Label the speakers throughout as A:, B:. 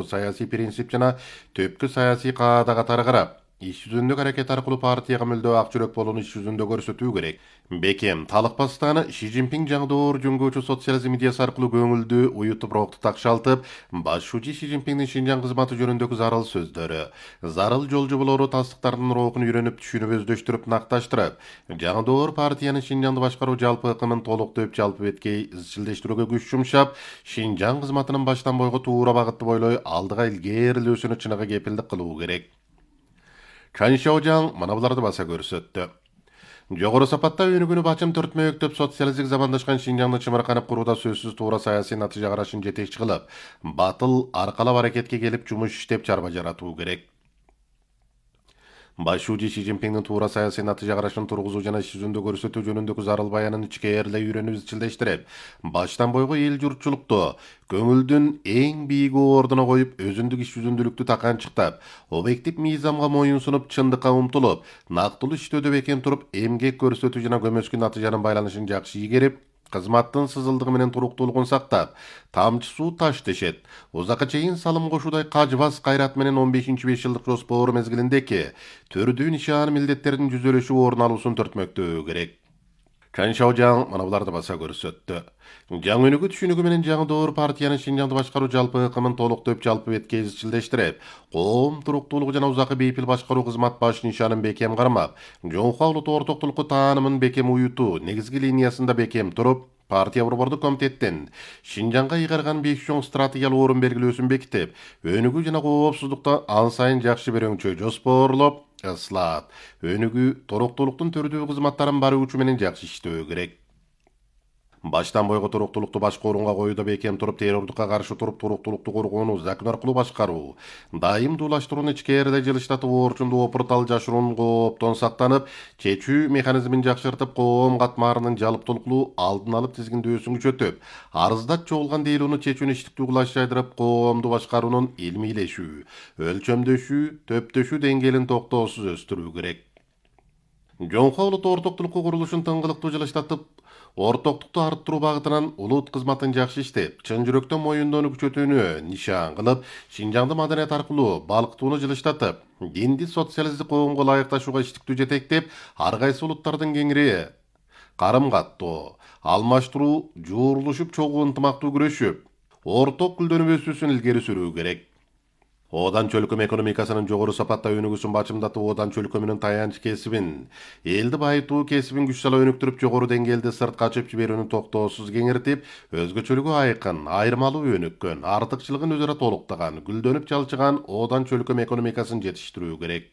A: жогору саясий принцип жана төпкү саясий каада катары карап, иш жүзүндө аракет аркылуу партияга мүлдө ак жүрөк болууну иш жүзүндө көрсөтүү керек. Бекем талыкпастан Ши Цзиньпин жаңдоор жөнгөөчү социализм идеясы аркылуу көңүлдү уютуп рохту такшалтып, башчы Ши Цзиньпиндин Шинжаң кызматы жөнүндөгү зарыл сөздөрү, зарыл жол жоболору тастыктардын рухун үйрөнүп түшүнүп өздөштүрүп накташтырып, жаңдоор партиянын Шинжаңды башкаруу жалпы ыкымын толуктоп жалпы беткей изчилдештирүүгө күч жумшап, Шинжаң кызматынын баштан бойго туура багытты бойлой алдыга илгээрилөөсүнө чыныгы кепилдик кылуу керек. Чан Шаожаң мына буларды баса көрсөттү. Жогору сапатта өнүгүүнү бачым төртмөктөп социалистик замандашкан Шинжаңды чымырканып курууда сөзсүз туура саясий натыйжа карашын жетекчи кылып, батыл аркалап аракетке келип жумуш иштеп чарба жаратуу керек. Башчы Ши Цзиньпиндин туура саясий натыйжа карашын тургузуу жана иш жүзүндө көрсөтүү жөнүндөгү зарыл баянын ичкээрлей үйрөнүп изчилдештирип, баштан бойго эл журтчулукту көңүлдүн эң бийик ордуна коюп, өзүндүк иш жүзүндүүлүктү таканчыктап, объектив мыйзамга моюн сунуп, чындыкка умтулуп, нактылуу иштөөдө бекем туруп, эмгек көрсөтүү жана көмөскү натыйжанын байланышын жакшы ийгерип, кызматтын сызылдыгы менен туруктуулугун сактап, тамчы суу таш тешет, узакка чейин салым кошуудай кажбас кайрат менен 15-5 жылдык жоспор мезгилиндеки төрдүү нишан милдеттердин жүзөлөшүп орун алуусун төртмөктөө керек. Чан Шаожаң мына буларды баса көрсөттү. Жаң өнүгүү түшүнүгү менен жаңдоор партиянын Шинжаңды башкаруу жалпы ыкымын толуктоп жалпы беткей изчилдештирип, коом туруктуулугу жана узакы бейпил башкаруу кызмат баш нишанын бекем кармап, жоңкуа улуттук ортоктулукку таанымын бекем уютуу негизги линиясында бекем туруп, партия борбордук комитеттин Шинжаңга ыйгарган 5 чоң стратегиялык орун белгилөөсүн бекитип, өнүгүү жана коопсуздукта ан сайын жакшы берөңчө жоспорлоп, ыслаат, өнүгүү, туруктуулуктун түрдүү кызматтарын бар күчү менен жакшы иштөө керек. Баштан бойго туруктуулукту башкы орунга коюуда бекем туруп, террордукка каршы туруп, туруктуулукту коргоону закон аркылуу башкаруу, дайымдуулаштырууну ичкээрде жылыштатып, орчунду опуртал жашыруун кооптон сактанып, чечүү механизмин жакшыртып, коом катмарынын жалыптуулуктуу алдын алып тизгиндөөсүн күчөтүп, арыздат чогулган дейлоону чечүүнү иштиктүү кылаш жайдырып, коомду башкаруунун илмийлешүү, өлчөмдөшүү, төптөшүү деңгээлин токтоосуз өстүрүү керек. Жоңкуа улуттук ортоктулукку курулушун тыңгылыктуу жылыштатып, ортоктукту арттыруу багытынан улут кызматын жакшы иштеп, чын жүрөктөн моюндоону күчөтүүнү нишан кылып, Шинжаңды маданият аркылуу балкытууну жылыштатып, динди социалисттик коомго ылайыкташууга иштиктүү жетектеп, ар кайсы улуттардын кеңири карым каттоо, алмаштыруу, жуурулушуп, чогуу ынтымактуу күрөшүп, орток гүлдөнүп өсүүсүн илгери сүрүү керек. Одан чөлкөм экономикасынын жогору сапатта өнүгүүсүн бачымдатып, одан чөлкөмүнүн таянч кесибин, элди байытуу кесибин күч сала өнүктүрүп, жогору деңгээлде сыртка ачып жиберүүнү токтоосуз кеңиртип, өзгөчөлүгү айкын, айырмалуу өнүккөн, артыкчылыгын өзара толуктаган, гүлдөнүп жалчыган одан чөлкөм экономикасын жетиштирүү керек.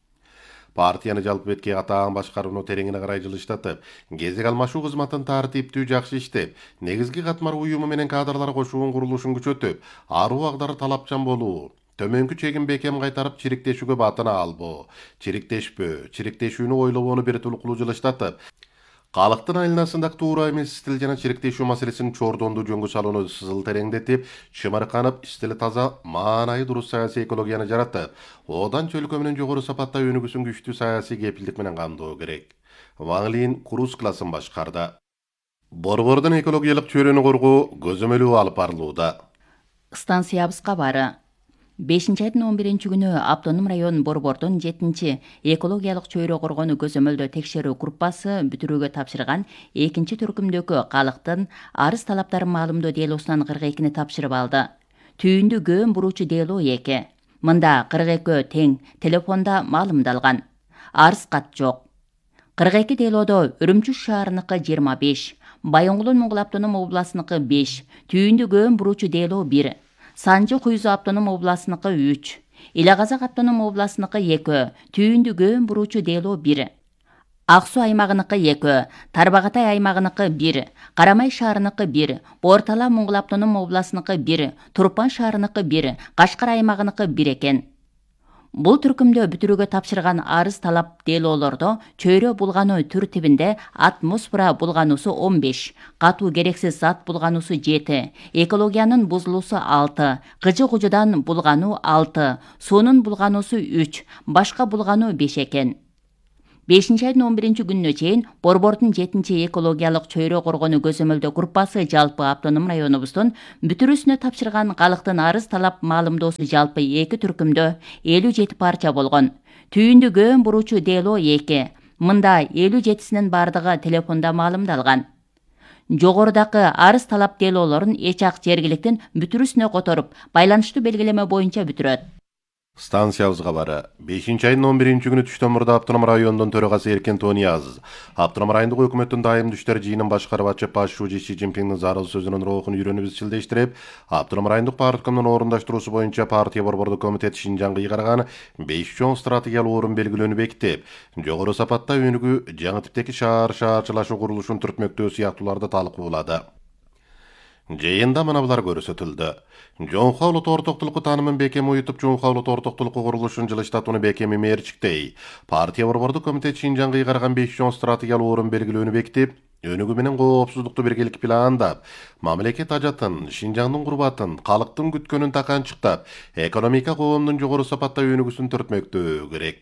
A: Партияны жалпы беткей катаан башкарууну тереңине карай жылыштатып, кезек алмашуу кызматын тартиптүү жакшы иштеп, негизги катмар уюму менен кадрлар кошуунун курулушун күчөтүп, аруу агдары талапчан болуу, төмөнкү чегин бекем кайтарып, чириктешүүгө батына албоо, чириктешпөө, чириктешүүнү ойлобоону биртулуктуу жылыштатып, калктын айланасындагы туура эмес стил жана чириктешүү маселесин чордондуу жөнгө салууну сызыл тереңдетип, чымырканып, стили таза, маанайы дурус саясий экологияны жаратып, одан чөлкөмүнүн жогору сапатта өнүгүүсүн күчтүү саясий кепилдик менен камдоо керек. Ван Лин круз классын башкарды. Борбордун экологиялык чөйрөнү коргоо көзөмөлү алып барылууда.
B: Станциябызга бары 5-айдын 11-күнү Автоном район борбордун 7 экологиялык чөйрө коргоону көзөмөлдөө текшерүү группасы бүтүрүүгө тапшырган 2 түркүмдөгү калктын арыз талаптарын маалымдоо делоосунан 42-ни тапшырып алды. Түйүндү көөн буруучу делоо 2. Мында 42 тең телефонда маалымдалган. Арыз кат жок. 42 делоодо Үрүмчү шаарыныкы 25, Байоңгулун Моңгол автоном областыныкы 5, түйүндү көөн буруучу делоо 1, Санжы Куйзу автоном областыныкы 3, Ила-Казак автоном областыныкы 2, түйүндү көөн буруучу делоо 1, Ак Суу аймагыныкы 2, Тарбагатай аймагыныкы 1, Карамай шаарыныкы 1, Бортала Моңгол автоном областыныкы 1, Турпан шаарыныкы 1, Кашкар аймагыныкы 1 экен. Бул түркүмдө бүтүрүүгө тапшырган арыз талап делоолордо чөйрө булгануу түр тибинде атмосфера булгануусу 15, катуу керексиз зат булгануусу 7, экологиянын бузулуусу 6, кыжы-кужудан булгануу 6, суунун булгануусу 3, башка булгануу 5 экен. 5-айдын 11-күнүнө чейин Борбордун 7-экологиялык чөйрө коргонуу көзөмөлдөө группасы жалпы автоном районубуздун бүтүрүүсүнө тапшырган калктын арыз талап маалымдоосу жалпы 2 түркүмдө 57 парча болгон. Түйүндү көөн буруучу дело 2. Мында 57синин бардыгы телефондо маалымдалган. Жогорудагы арыз талап делоолорун эч ак жергиликтин бүтүрүүсүнө которуп, байланыштуу белгилеме боюнча бүтүрөт.
A: Станциябыз кабары. 5-айдын 11-күнү түштөн мурда автоном райондун төрагасы Эркен Тониязов, автоном райондук өкмөттүн дайым иштер жыйынын башкарып атчып башчы Си Цзиньпиндин зарыл сөзүнүн роохун үйрөнүп изчилдештирип, автоном райондук парткомдун орундаштыруусу боюнча партия борбордук комитет Шинжаңга ыйгарган 5 чоң стратегиялык орун белгилөөнү бекитип, жогору сапатта өнүгүү, жаңы типтеги шаарчылашуу курулушун түртмөктөө сыяктууларды талкуулады. Жыйында мына булар көрсөтүлдү. Жоңхо улут ортоктулукку таанымын бекеми уютуп, Жоңхо улут ортоктулукку курулушун жылыштатууну бекеми мээрчиктей. Партия борбордук комитет Шинжаңга ыйгарган 5 чоң стратегиялык орун белгилөөнү бекитип, өнүгүү менен коопсуздукту биргелик пландап, мамлекет ажатын, Шинжаңдын курбатын, калктын күткөнүн таканчыктап, экономика коомдун жогору сапатта өнүгүүсүн түртмөктөө керек.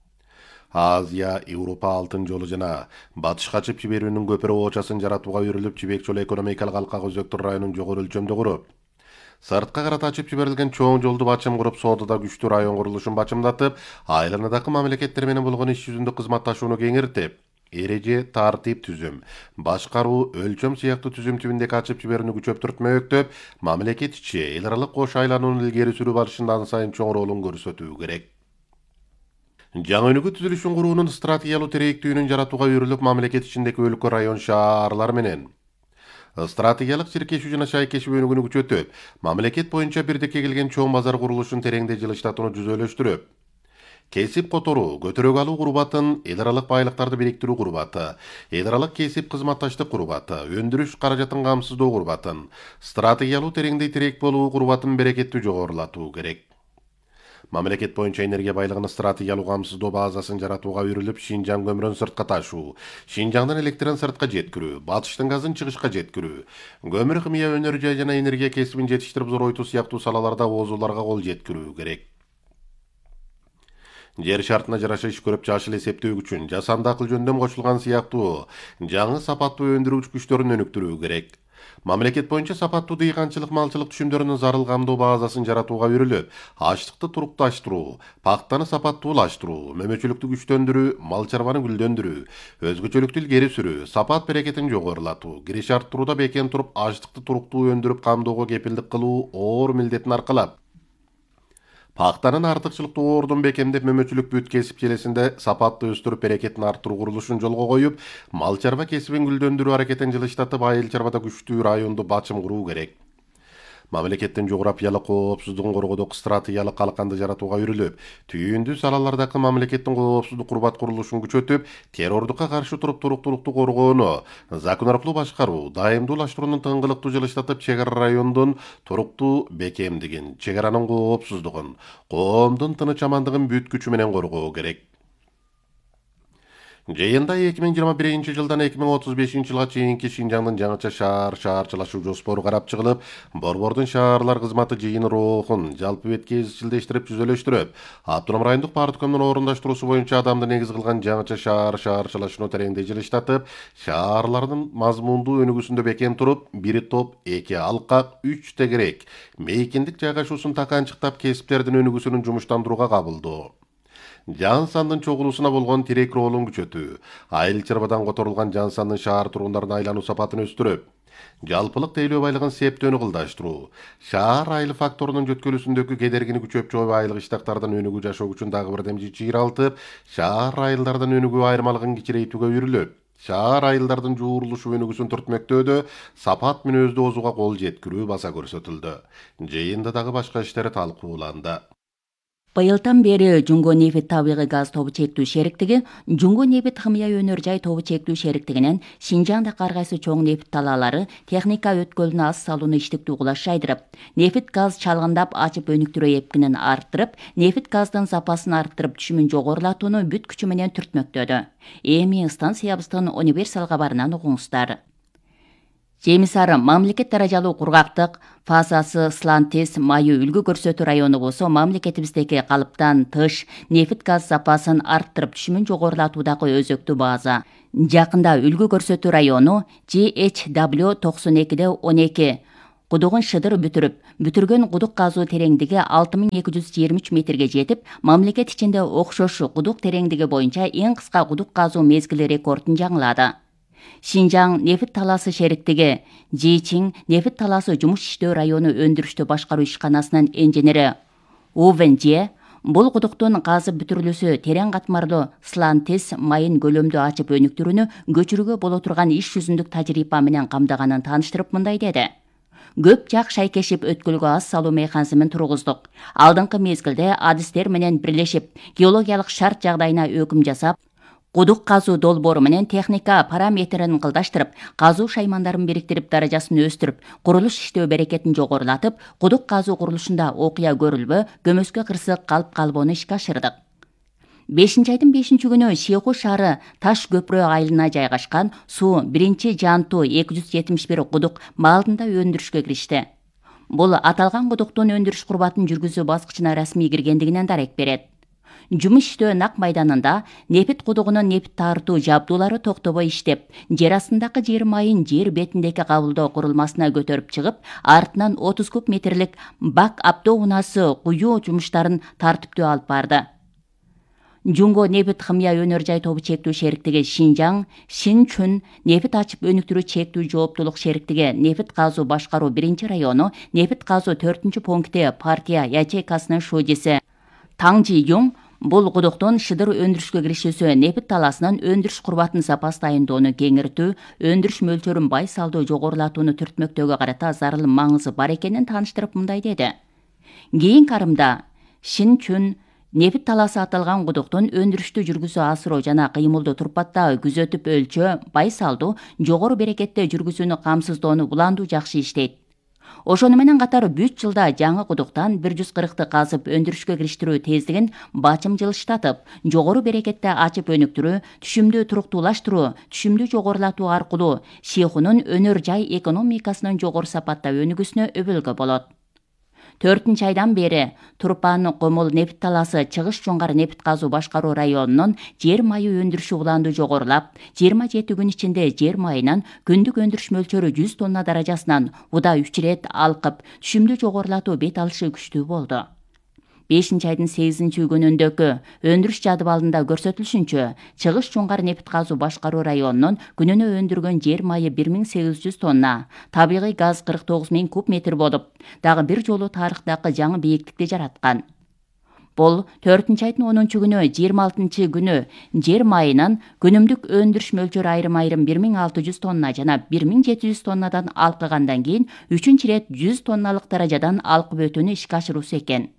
A: Азия, Европа алтын жолу жана батышка ачып жиберүүнүн көпүрө оочасын жаратууга үйрүлүп, жибек жолу экономикалык алкак өзөктүр районун жогору өлчөмдө куруп, сыртка карата ачып жиберилген чоң жолду бачым куруп, соодада күчтүү район курулушун бачымдатып, айланадагы мамлекеттер менен болгон иш жүзүндө кызматташууну кеңиртип, эреже, тартип түзүм, башкаруу, өлчөм сыяктуу түзүм түбүндөгү ачып жиберүүнү күчөптүртмөктөп, мамлекет ичи эл аралык кош айланууну илгери сүрүү барышында ан сайын чоң ролун көрсөтүү керек. Жаңы өнүгүү түзүлүшүн куруунун стратегиялык терээктүүнүн жаратууга үйрүлүп, мамлекет ичиндеги өлкө, район, шаарлар менен стратегиялык чиркешүү жана шайкешүү өнүгүүнү күчөтүп, мамлекет боюнча бирдикке келген чоң базар курулушун тереңдей жылыштатууну жүзөлөштүрүп, кесип которуу, көтөрөк алуу курбатын, эл аралык байлыктарды бириктирүү курбаты, эл аралык кесип кызматташтык курбаты, өндүрүш каражатын камсыздоо курбатын, стратегиялык тереңдей тирек болуу курбатын берекеттүү жогорулатуу керек. Мамлекет боюнча энергия байлыгын стратегиялык камсыздоо базасын жаратууга үйрүлүп, Шинжаң көмүрүн сыртка ташуу, Шинжаңдын электрин сыртка жеткирүү, батыштын газын чыгышка жеткирүү, көмүр, химия өнөр жай жана энергия кесибин жетиштирип зоройтуу сыяктуу салаларда оозууларга кол жеткирүү керек. Жер шартына жараша иш көрүп, жашыл эсептөө үчүн жасанды акыл жөндөм кошулган сыяктуу жаңы сапаттуу өндүрүүчү күчтөрүн өнүктүрүү керек. Мамлекет боюнча сапаттуу дыйканчылык, малчылык түшүмдөрүнүн зарыл камдоо базасын жаратууга үйрүлүп, ачлыкты турукташтыруу, пактаны сапаттуулаштыруу, мөмөчүлүктү күчтөндүрүү, мал чарбаны гүлдөндүрүү, өзгөчөлүктү илгери сүрүү, сапат берекетин жогорулатуу, кириш арттырууда бекем туруп, ачлыкты туруктуу өндүрүп камдоого кепилдик кылуу оор милдетин аркалап, пактанын артыкчылыктуу оордун бекемдеп, мөмөчүлүк бүт кесип желесинде сапатты өстүрүп, берекетин арттыруу курулушун жолго коюп, мал чарба кесибин гүлдөндүрүү аракетин жылыштатып, айыл чарбада күчтүү районду бачым куруу керек. Мамлекеттин жографиялык коопсуздугун коргоодо стратегиялык калканды жаратууга үйрүлүп, түйүндүү салалардагы мамлекеттин коопсуздук курбат курулушун күчөтүп, террордукка каршы туруп, туруктуулукту коргоону, закон аркылуу башкаруу, дайымдуулаштыруунун тыңгылыктуу жылыштатып, чек ара райондун туруктуу бекемдигин, чек аранын коопсуздугун, коомдун тыныч амандыгын бүт күчү менен коргоо керек. Жыйында 2021 жылдан 2035 жылга чейинки Шинжаңдын жаңыча шаарчылашуу жоспору карап чыгылып, борбордун шаарлар кызматы жыйын роохун жалпы бетке изчилдештирип, түзөлөштүрүп, автоном райондук парткомдун орундаштыруусу боюнча адамды негиз кылган жаңыча шаарчылашууну тереңдей жылыштатып, шаарлардын мазмундуу өнүгүүсүндө бекем туруп, 1 топ, 2 алкак, 3 тегерек, мейкиндик жайгашуусун таканчыктап, кесиптердин өнүгүүсүнүн жумуштандырууга кабылдоо. Жан сандын чогулуусуна болгон тирек ролун күчөтүү, айыл чарбадан которулган жан сандын шаар тургундарына айлануу сапатын өстүрүп, жалпылык тейлөө байлыгын септөөнү кылдаштыруу, шаар айыл факторунун жөткөлүүсүндөгү кедергини күчөп, чоң айлык иштактардын өнүгүү жашоо үчүн дагы бир демчи чыйралтып, шаар айылдардын өнүгүү айырмалыгын кичирейтүүгө үйрүлүп, шаар айылдардын жуурулушу өнүгүүсүн түртмөктөөдө сапат мүнөздүү оозууга кол жеткирүү баса көрсөтүлдү. Жыйында дагы башка иштер талкууланды.
B: Быйылдан бери Жуңго нефит табигый газ тобу чектүү шериктиги, Жуңго нефит химия өнөр жай тобу чектүү шериктигинен Шинжаңда ар кайсы чоң нефит талаалары техника өткөлүнө аз салууну иштиктүү кылаш жайдырып, нефит газ чалгындап ачып өнүктүрүү эпкинин арттырып, нефит газдын сапасын арттырып, түшүмүн жогорулатууну бүт күчү менен түртмөктөдү. Эми станциябыздын универсал кабарынан угуңуздар. Жемисары мамлекет даражалуу кургактык фазасы Слантес майы үлгү көрсөтүү району болсо мамлекетибиздеги калыптан тыш нефт газ запасын арттырып түшүмүн жогорулатуудагы өзөктүү база. Жакында үлгү көрсөтүү району GHW 92-12 кудугун шыдыр бүтүргөн кудук казуу тереңдиги 6223 метрге жетип, мамлекет ичинде окшош кудук тереңдиги боюнча эң кыска кудук казуу мезгили рекордун жаңылады. Шинжаң нефт таласы шериктиги Жичин нефт таласы жумуш иштөө району өндүрүштү башкаруу ишканасынын инженери Увен Же бул кудуктун казып бүтүрүлүүсү терең катмарлуу Слантес майын көлөмдүү ачып өнүктүрүүнү көчүрүүгө боло турган иш жүзүндүк тажрыйба менен камдаганын тааныштырып мындай деди. Көп жак шайкешип өткөлгө аз салуу механизмин тургуздук. Алдыңкы мезгилде адистер менен бирлешип, геологиялык шарт жагдайына өкүм жасап, кудук казуу долбоору менен техника параметрин кылдаштырып, казуу шаймандарын бириктирип, даражасын өстүрүп, курулуш иштөө берекетин жогорулатып, кудук казуу курулушунда окуя көрүлбө, көмөскө кырсык калып калбоону ишке ашырдык. 5-айдын 5-күнү Шейху шаары Таш көпүрө айылына жайгашкан суу 1-Жанту 271 кудук маалында өндүрүшкө киришти. Бул аталган кудуктун өндүрүш курбатын жүргүзүү баскычына расмий киргендигинен дарек берет. Жумуш иштөө Нак майданында нефт кудугунун нефт тартуу жабдуулары токтобой иштеп, жер астындагы жер майын жер бетиндеги кабылдоо курулмасына көтөрүп чыгып, артынан 30 куб метрлик бак автоунасы куюу жумуштарын тартиптүү алып барды. Жунго нефт химия өнөр жай тобу чектүү шериктиги Шинжаң Шинчүн нефт ачып өнүктүрүү чектүү жооптулук шериктиги нефт казуу башкаруу 1-району нефт казуу 4-пункти партия ячейкасынын шудиси Таң Жи Юң бул кудуктун шыдыр өндүрүшкө киришүүсү нефт таласынын өндүрүш курбатын запас дайындоону кеңиртүү, өндүрүш мөлчөрүн байсалдуу жогорулатууну түртмөктөөгө карата зарыл маңызы бар экенин тааныштырып мындай деди. Кийинки арымда Шинчүн нефт таласы аталган кудуктун өндүрүштү жүргүзүү асыруу жана кыймылды турпатта күзөтүп өлчөө, байсалдуу, жогору берекетте жүргүзүүнү камсыздоону буландуу жакшы иштейт. Ошону менен катар 3 жылда жаңы кудуктан 140-ты казып өндүрүшкө кириштирүү тездигин бачым жылыштатып, жогору берекетте ачып өнүктүрүү, түшүмдү туруктуулаштыруу, түшүмдү жогорулатуу аркылуу Шейхунун өнөр жай экономикасынын жогору сапатта өнүгүүсүнө өбөлгө болот. 4-айдан бери Турпан Комул нефт таласы Чыгыш Жоңгар нефт казуу башкаруу районунун жер майы өндүрүшү уланду жогорулап, 27 күн ичинде жер майынын күндүк өндүрүш мөлчөрү 100 тонна даражасынан уда 3 рет алкып, түшүмдү жогорулатуу бет алышы күчтүү болду. 5-айдын 8-күнүндөгү өндүрүш жадыбалында көрсөтүлүшүнчө, Чыгыш Жоңгар нефт казуу башкаруу районунун күнүнө өндүргөн жер майы 1800 тонна, табигый газ 49 000 куб метр болуп, дагы бир жолу тарыхтагы жаңы бийиктикти жараткан. Бул 4-айдын 10-күнү 26-күнү жер майынын күнүмдүк өндүрүш мөлчөрү айрым-айрым 1600 тонна жана 1700 тоннадан алкыгандан кийин 3-рет 100 тонналык даражадан алкып өтүүнү ишке ашыруусу экен.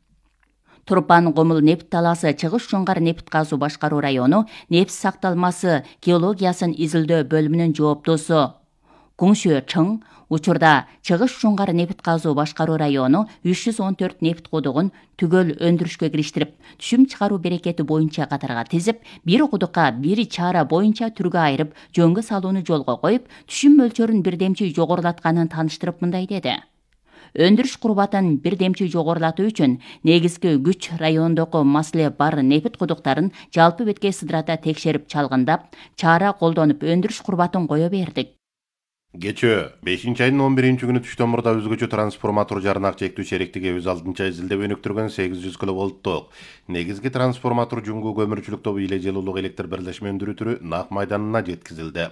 B: Турпан Комул нефт таласы Чыгыш Жоңгар нефт казуу башкаруу району нефт сакталмасы геологиясын изилдөө бөлүмүнүн жооптусу Куңшө Чың учурда Чыгыш Жоңгар нефт казуу башкаруу району 314 нефт кудугун түгөл өндүрүшкө кириштирип, түшүм чыгаруу берекети боюнча катарга тизип, бир кудукка бир чара боюнча түргө айырып, жөнгө салууну жолго коюп, түшүм мөлчөрүн бирдемчи жогорулатканын тааныштырып мындай деди. Өндүрүш курбатын бирдемчи жогорулатуу үчүн негизги күч райондогу маселе бар нефт кудуктарын жалпы бетке сыдырата текшерип чалгындап, чара колдонуп өндүрүш курбатын кое бердик.
A: Кечээ 5-айдын 11-күнү түштөн мурда өзгөчө трансформатор жарнак чектүү шериктиги өз алдынча изилдеп өнүктүргөн 800 киловолттук негизги трансформатор Жуңгу көмүрчүлүк тобу иле жылуулук электр бирлешме өндүрүү Нак майданына жеткизилди.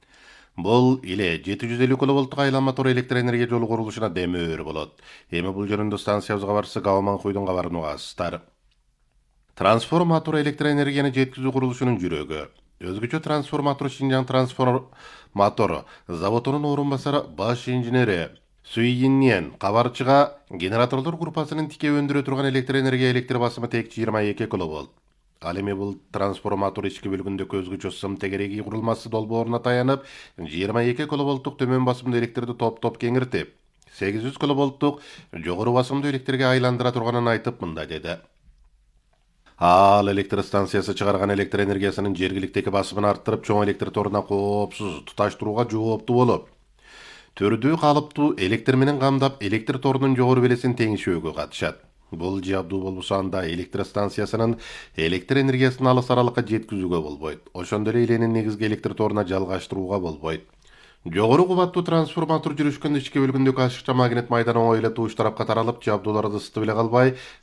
A: Бул иле 750 киловолттук айланма тор электр энергия жолу курулушуна демөөр болот. Эми бул жөнүндө станциябызга барсы Гааман Куйдун кабарын угасыздар. Трансформатор электр энергияны жеткизүү курулушунун жүрөгү. Өзгөчө трансформатор Шинжаң трансформатор заводунун орун басары баш инженери Суйиннен кабарчыга генераторлор группасынын тике өндүрө турган электр энергия электр басымы тек 22 киловолт. Ал эми бул трансформатор ички бөлүгүндөгү өзгөчө сым тегереги курулмасы долбооруна таянып, 22 киловолттук төмөн басымдуу электрди топ-топ кеңиртип, 800 киловолттук жогору басымдуу электрге айландыра турганын айтып мындай деди. Ал электр станциясы чыгарган электр энергиясынын жергиликтеги басымын арттырып, чоң электр торуна коопсуз туташтырууга жооптуу болуп, Төрдүү калыптуу электр менен камдап, электр торунун жогору белесин теңишүүгө катышат. Бул жабдуу болбосо анда электр станциясынын электр энергиясын алыс аралыкка жеткизүүгө болбойт. Ошондой эле эленин негизги электр торуна жалгаштырууга болбойт. Жогору кубаттуу трансформатор жүрүшкөндө ички бөлүгүндөгү ашыкча магнит майдан оңой эле тууш тарапка таралып, жабдууларды ысытып эле калбай,